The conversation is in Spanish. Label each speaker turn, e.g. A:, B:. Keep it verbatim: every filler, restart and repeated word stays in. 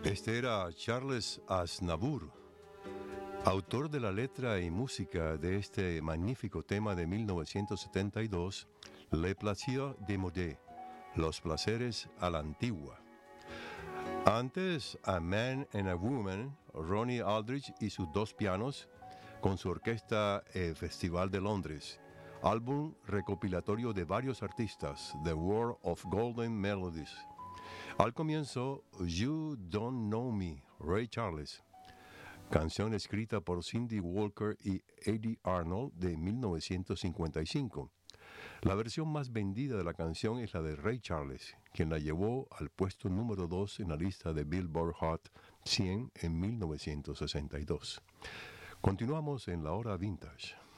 A: Este era Charles Aznavour, autor de la letra y música de este magnífico tema de mil novecientos setenta y dos, Les Plaisirs démodés, Los placeres a la antigua. Antes, A Man and a Woman, Ronnie Aldrich y sus dos pianos, con su orquesta eh, Festival de Londres, álbum recopilatorio de varios artistas, The World of Golden Melodies. Al comienzo, You Don't Know Me, Ray Charles, canción escrita por Cindy Walker y Eddie Arnold de mil novecientos cincuenta y cinco. La versión más vendida de la canción es la de Ray Charles, quien la llevó al puesto número dos en la lista de Billboard Hot cien en mil novecientos sesenta y dos. Continuamos en la hora vintage.